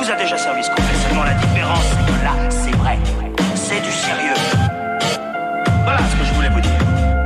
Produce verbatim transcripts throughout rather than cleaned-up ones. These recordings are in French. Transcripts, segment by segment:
vous a déjà servi ce qu'on fait, seulement la différence, c'est que là, c'est vrai. C'est du sérieux. Voilà ce que je voulais vous dire.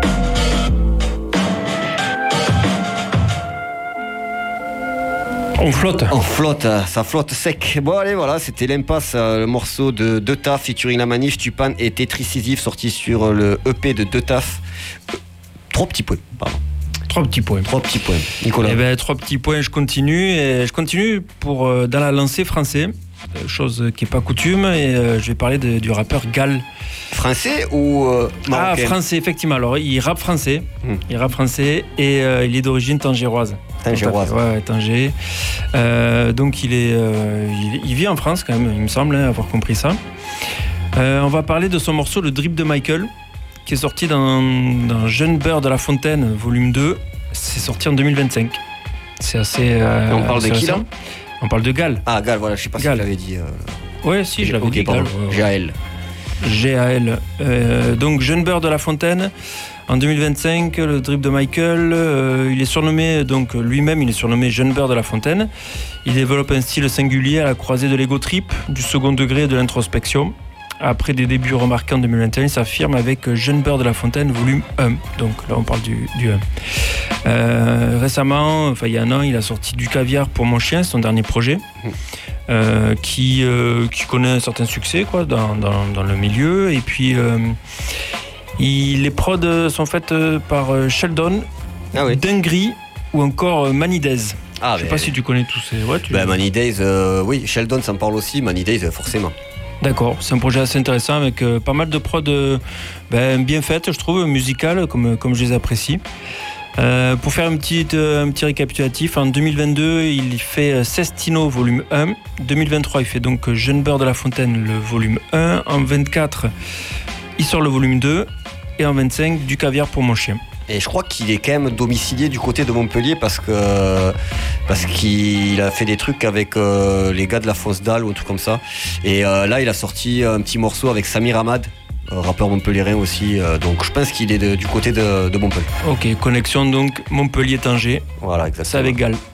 On flotte. On flotte, ça flotte sec. Bon allez voilà, c'était l'Impasse, le morceau de De Taf featuring La Manif, Tupan et Tétrisisif, sorti sur le E P de De Taf. Trois petits points, pardon. Trois petits points. Trois petits points. Nicolas. Eh ben, trois petits points, je continue. Et je continue pour, euh, dans la lancée français, chose qui n'est pas coutume, et euh, je vais parler de, du rappeur Gal. Français ou euh, marocain? Ah, français, effectivement. Alors, il rappe français. Hum. Il rappe français et euh, il est d'origine tangéroise. Tangéroise. Ouais, ouais, Tanger. Euh, donc, il, est, euh, il, il vit en France, quand même, il me semble, hein, avoir compris ça. Euh, on va parler de son morceau, Le Drip de Michael, qui est sorti dans, dans Jeune Beurre de la Fontaine, volume deux. C'est sorti en deux mille vingt-cinq. C'est assez. Euh, on parle de qui là? On parle de Gal. Ah, Gal, voilà, je sais pas Gal. Si tu l'avais dit. Euh... Ouais, si, je l'avais okay, dit. Gal. G A L. G A L. Euh, donc, Jeune Beurre de la Fontaine. En deux mille vingt-cinq, le drip de Michael, euh, il est surnommé, donc lui-même, il est surnommé Jeune Beurre de la Fontaine. Il développe un style singulier à la croisée de l'ego trip, du second degré et de l'introspection. Après des débuts remarqués en deux mille vingt et un, il s'affirme avec Jeune Beurre de la Fontaine, volume un. Donc là, on parle du, du un. Euh, récemment, enfin il y a un an, il a sorti Du Caviar pour mon chien, son dernier projet, euh, qui, euh, qui connaît un certain succès quoi, dans, dans, dans le milieu. Et puis, euh, il, les prods sont faites par Sheldon, ah oui. Dingri ou encore Manidez. Ah, je sais mais... pas si tu connais tous ces... Ouais, tu... bah, Manidez, euh, oui, Sheldon, ça me parle aussi, Manidez, forcément. D'accord, c'est un projet assez intéressant avec euh, pas mal de prods euh, ben, bien faites, je trouve, musicales, comme, comme je les apprécie. Euh, pour faire un petit, euh, un petit récapitulatif, en deux mille vingt-deux, il fait Sestino, volume un. deux mille vingt-trois, il fait donc Jeune Beurre de la Fontaine, le volume un. En vingt-quatre, il sort le volume deux. Et en vingt-cinq, Du Caviar pour mon chien. Et je crois qu'il est quand même domicilié du côté de Montpellier parce que parce qu'il a fait des trucs avec euh, les gars de la Fosse d'Al ou un truc comme ça. Et euh, là, il a sorti un petit morceau avec Samir Hamad, rappeur montpelliérain aussi. Euh, donc je pense qu'il est de, du côté de, de Montpellier. Ok, connexion donc Montpellier-Tanger. Voilà, exactement. C'est avec Gal.